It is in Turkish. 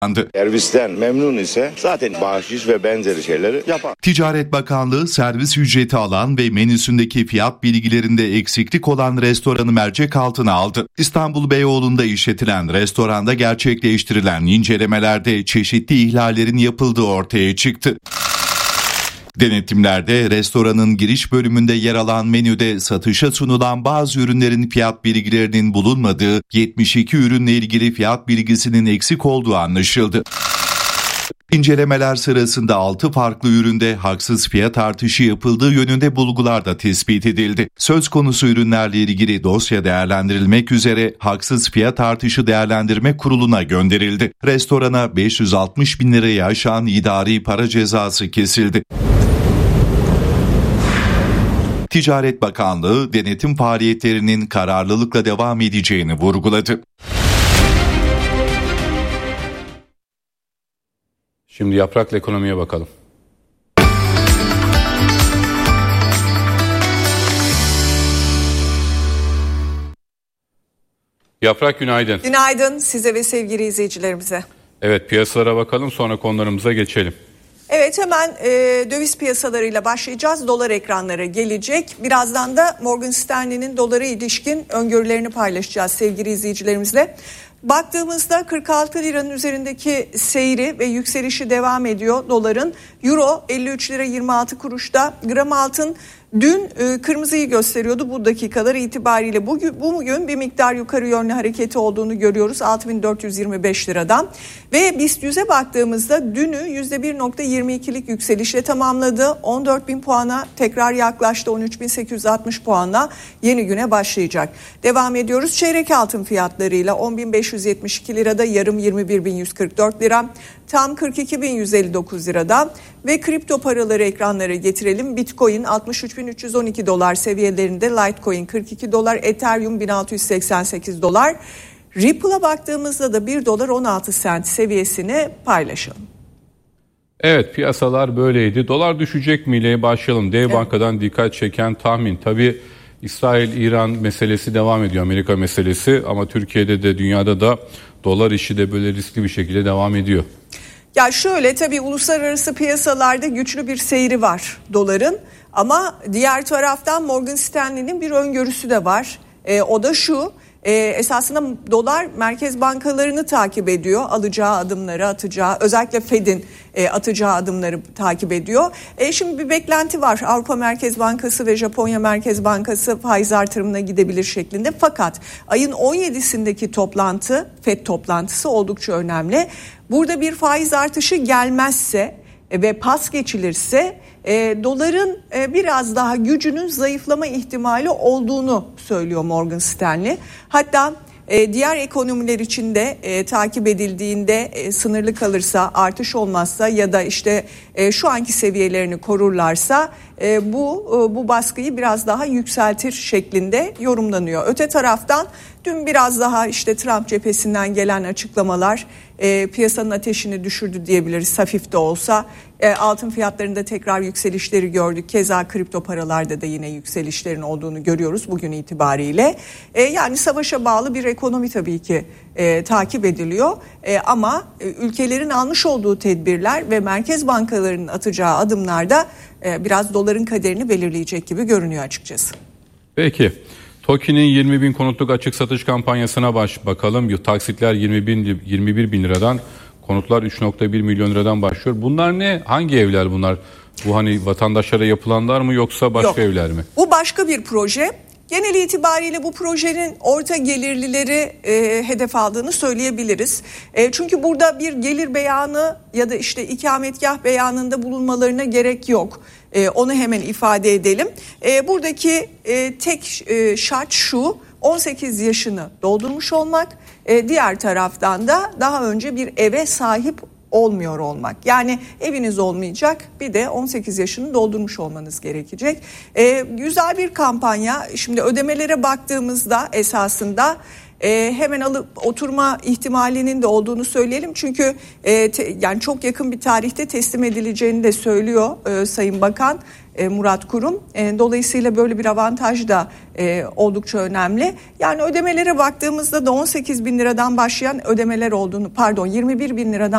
Servisten memnun ise zaten bahşiş ve benzeri şeyleri yapar. Ticaret Bakanlığı servis ücreti alan ve menüsündeki fiyat bilgilerinde eksiklik olan restoranı mercek altına aldı. İstanbul Beyoğlu'nda işletilen restoranda gerçekleştirilen incelemelerde çeşitli ihlallerin yapıldığı ortaya çıktı. Denetimlerde restoranın giriş bölümünde yer alan menüde satışa sunulan bazı ürünlerin fiyat bilgilerinin bulunmadığı, 72 ürünle ilgili fiyat bilgisinin eksik olduğu anlaşıldı. İncelemeler sırasında 6 farklı üründe haksız fiyat artışı yapıldığı yönünde bulgular da tespit edildi. Söz konusu ürünlerle ilgili dosya değerlendirilmek üzere haksız fiyat artışı değerlendirme kuruluna gönderildi. Restorana 560 bin lirayı aşan idari para cezası kesildi. Ticaret Bakanlığı denetim faaliyetlerinin kararlılıkla devam edeceğini vurguladı. Şimdi Yaprak'la ekonomiye bakalım. Yaprak, günaydın. Günaydın size ve sevgili izleyicilerimize. Evet, piyasalara bakalım, sonra konularımıza geçelim. Evet, hemen döviz piyasalarıyla başlayacağız. Dolar ekranları gelecek. Birazdan da Morgan Stanley'nin dolara ilişkin öngörülerini paylaşacağız sevgili izleyicilerimizle. Baktığımızda 46 liranın üzerindeki seyri ve yükselişi devam ediyor doların. Euro 53 lira 26 kuruşta. Gram altın dün kırmızıyı gösteriyordu bu dakikalar itibariyle. Bugün bir miktar yukarı yönlü hareketi olduğunu görüyoruz 6425 liradan. Ve BIST 100'e baktığımızda dünü %1.22'lik yükselişle tamamladı. 14.000 puana tekrar yaklaştı, 13.860 puanla yeni güne başlayacak. Devam ediyoruz çeyrek altın fiyatlarıyla 10.572 lirada, yarım 21.144 lira. Tam 42.159 lirada ve kripto paraları ekranlara getirelim. Bitcoin 63.312 dolar seviyelerinde, Litecoin 42 dolar, Ethereum 1688 dolar. Ripple'a baktığımızda da 1 dolar 16 sent seviyesini paylaşalım. Evet, piyasalar böyleydi. Dolar düşecek miyle başlayalım. Dev Banka'dan dikkat çeken tahmin. Tabii İsrail-İran meselesi devam ediyor, Amerika meselesi, ama Türkiye'de de dünyada da dolar işi de böyle riskli bir şekilde devam ediyor. Ya şöyle, tabii uluslararası piyasalarda güçlü bir seyri var doların, ama diğer taraftan Morgan Stanley'nin bir öngörüsü de var. O da şu, esasında dolar merkez bankalarını takip ediyor, alacağı adımları, atacağı, özellikle Fed'in atacağı adımları takip ediyor. Şimdi bir beklenti var, Avrupa Merkez Bankası ve Japonya Merkez Bankası faiz artırımına gidebilir şeklinde. Fakat ayın 17'sindeki toplantı, Fed toplantısı oldukça önemli. Burada bir faiz artışı gelmezse ve pas geçilirse doların biraz daha gücünün zayıflama ihtimali olduğunu söylüyor Morgan Stanley. Hatta diğer ekonomiler için de takip edildiğinde sınırlı kalırsa, artış olmazsa ya da işte şu anki seviyelerini korurlarsa bu baskıyı biraz daha yükseltir şeklinde yorumlanıyor. Öte taraftan dün biraz daha işte Trump cephesinden gelen açıklamalar piyasanın ateşini düşürdü diyebiliriz, hafif de olsa. Altın fiyatlarında tekrar yükselişleri gördük. Keza kripto paralarda da yine yükselişlerin olduğunu görüyoruz bugün itibariyle. Yani savaşa bağlı bir ekonomi tabii ki takip ediliyor. Ama ülkelerin almış olduğu tedbirler ve merkez bankalarının atacağı adımlarda biraz doların kaderini belirleyecek gibi görünüyor açıkçası. Peki. TOKİ'nin 20 bin konutluk açık satış kampanyasına bakalım. Taksitler 21 bin liradan, konutlar 3.1 milyon liradan başlıyor. Bunlar ne? Hangi evler bunlar? Bu hani vatandaşlara yapılanlar mı, yoksa başka Yok, evler mi? Bu başka bir proje. Genel itibariyle bu projenin orta gelirlileri hedef aldığını söyleyebiliriz. Çünkü burada bir gelir beyanı ya da işte ikametgah beyanında bulunmalarına gerek yok. Onu hemen ifade edelim. Buradaki tek şart şu: 18 yaşını doldurmuş olmak, diğer taraftan da daha önce bir eve sahip olmuyor olmak. Yani eviniz olmayacak, bir de 18 yaşını doldurmuş olmanız gerekecek. Güzel bir kampanya. Şimdi ödemelere baktığımızda esasında hemen alıp oturma ihtimalinin de olduğunu söyleyelim. Çünkü yani çok yakın bir tarihte teslim edileceğini de söylüyor Sayın Bakan Murat Kurum. Dolayısıyla böyle bir avantaj da oldukça önemli. Yani ödemelere baktığımızda da 18 bin liradan başlayan ödemeler olduğunu, 21 bin liradan